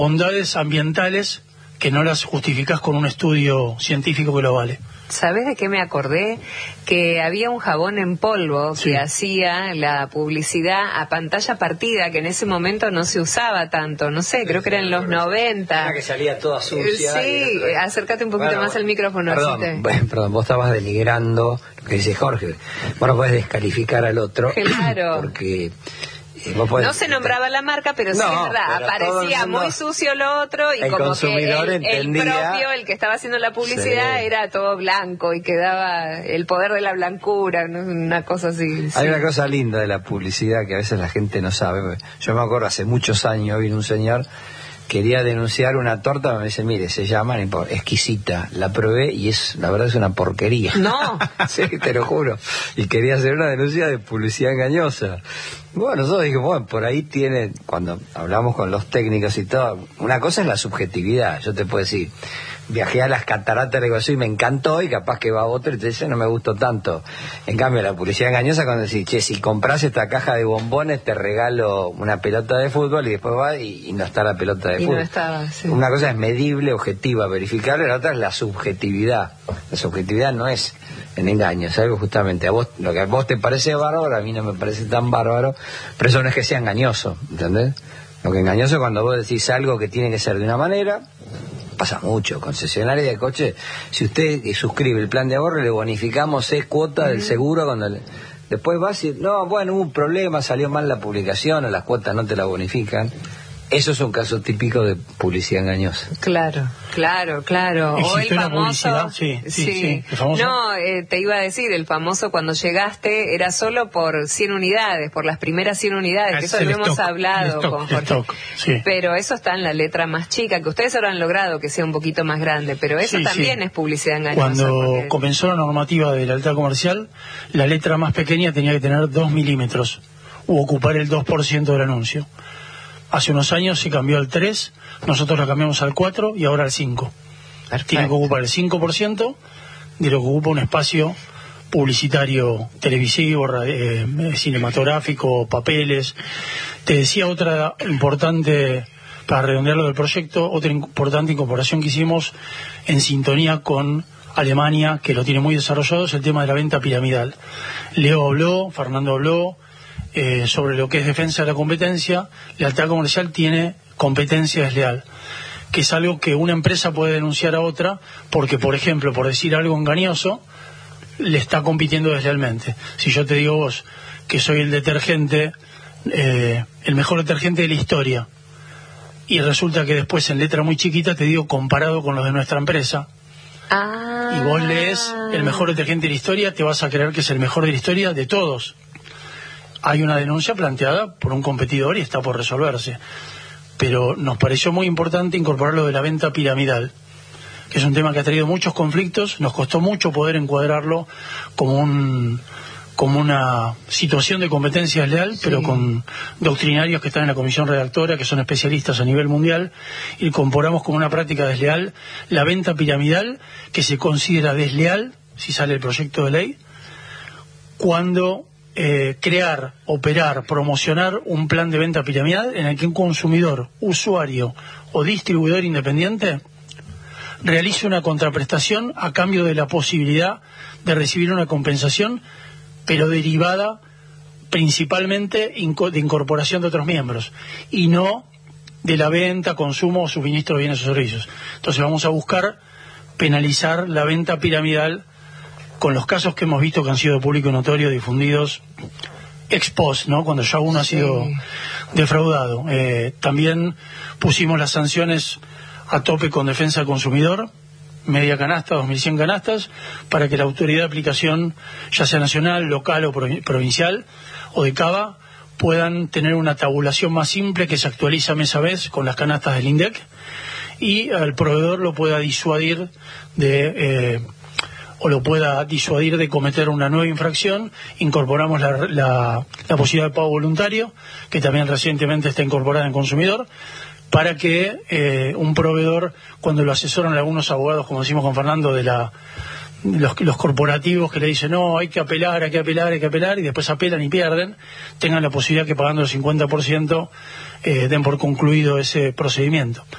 bondades ambientales que no las justificás con un estudio científico que lo vale. ¿Sabés de qué me acordé? Que había un jabón en polvo que hacía la publicidad a pantalla partida, que en ese momento no se usaba tanto, no sé, creo que era en los 90. Una que salía toda sucia. Sí, acércate un poquito más al micrófono. Perdón, vos estabas denigrando lo que dice Jorge. Bueno, podés descalificar al otro. Claro. Porque... no se nombraba la marca, pero sí es verdad, aparecía muy sucio lo otro, y como que el propio, el que estaba haciendo la publicidad, era todo blanco y quedaba el poder de la blancura, ¿no? Una cosa así. Hay una cosa linda de la publicidad que a veces la gente no sabe. Yo me acuerdo hace muchos años vino un señor, quería denunciar una torta, me dice, mire, se llama Exquisita, la probé y la verdad es una porquería. No. Sí, te lo juro. Y quería hacer una denuncia de publicidad engañosa. Bueno, nosotros dijimos, bueno, por ahí tiene, cuando hablamos con los técnicos y todo, una cosa es la subjetividad. Yo te puedo decir, viajé a las cataratas de Iguazú y me encantó, y capaz que va otro y te dice, no me gustó tanto. En cambio, la publicidad engañosa, cuando decís, che, si compras esta caja de bombones te regalo una pelota de fútbol, y después va y no está la pelota de fútbol. No estaba, sí. Una cosa es medible, objetiva, verificable, la otra es la subjetividad. La subjetividad no es en engaño, es algo justamente, a vos, lo que a vos te parece bárbaro, a mí no me parece tan bárbaro, pero eso no es que sea engañoso, ¿entendés? Lo que engañoso es cuando vos decís algo que tiene que ser de una manera. Pasa mucho, concesionaria de coche, si usted suscribe el plan de ahorro, le bonificamos cuota del seguro, cuando después vas y, no, bueno, hubo un problema, salió mal la publicación, o las cuotas no te la bonifican. Eso es un caso típico de publicidad engañosa. Claro. O el famoso... Sí. ¿El famoso? No, te iba a decir, el famoso cuando llegaste era solo por 100 unidades, por las primeras 100 unidades, que eso lo hemos hablado con Jorge. Sí. Pero eso está en la letra más chica, que ustedes habrán logrado que sea un poquito más grande, pero eso también es publicidad engañosa. Cuando comenzó la normativa de la letra comercial, la letra más pequeña tenía que tener 2 milímetros, u ocupar el 2% del anuncio. Hace unos años se cambió al 3, nosotros la cambiamos al 4 y ahora al 5. Perfecto. Tiene que ocupar el 5% de lo que ocupa un espacio publicitario, televisivo, cinematográfico, papeles. Te decía otra importante, para redondearlo del proyecto, otra importante incorporación que hicimos en sintonía con Alemania, que lo tiene muy desarrollado, es el tema de la venta piramidal. Leo habló, Fernando habló, sobre lo que es defensa de la competencia. Lealtad comercial tiene competencia desleal, que es algo que una empresa puede denunciar a otra porque, por ejemplo, por decir algo engañoso, le está compitiendo deslealmente. Si yo te digo vos que soy el detergente, el mejor detergente de la historia, y resulta que después en letra muy chiquita te digo comparado con los de nuestra empresa, y vos lees el mejor detergente de la historia, te vas a creer que es el mejor de la historia de todos. Hay una denuncia planteada por un competidor y está por resolverse. Pero nos pareció muy importante incorporar lo de la venta piramidal, que es un tema que ha traído muchos conflictos. Nos costó mucho poder encuadrarlo como una situación de competencia desleal, pero con doctrinarios que están en la comisión redactora, que son especialistas a nivel mundial, y incorporamos como una práctica desleal la venta piramidal, que se considera desleal, si sale el proyecto de ley, cuando crear, operar, promocionar un plan de venta piramidal en el que un consumidor, usuario o distribuidor independiente realice una contraprestación a cambio de la posibilidad de recibir una compensación, pero derivada principalmente de incorporación de otros miembros, y no de la venta, consumo o suministro de bienes o servicios. Entonces vamos a buscar penalizar la venta piramidal con los casos que hemos visto que han sido de público notorio, difundidos ex post, ¿no? Cuando ya uno ha sido defraudado. También pusimos las sanciones a tope con defensa del consumidor, media canasta, 2.100 canastas, para que la autoridad de aplicación, ya sea nacional, local o provincial, o de CABA, puedan tener una tabulación más simple que se actualiza mes a mes con las canastas del INDEC, y al proveedor lo pueda disuadir de cometer una nueva infracción. Incorporamos la posibilidad de pago voluntario, que también recientemente está incorporada en consumidor, para que un proveedor, cuando lo asesoran algunos abogados, como decimos con Fernando, de los corporativos que le dicen no, hay que apelar, y después apelan y pierden, tengan la posibilidad que pagando el 50% den por concluido ese procedimiento.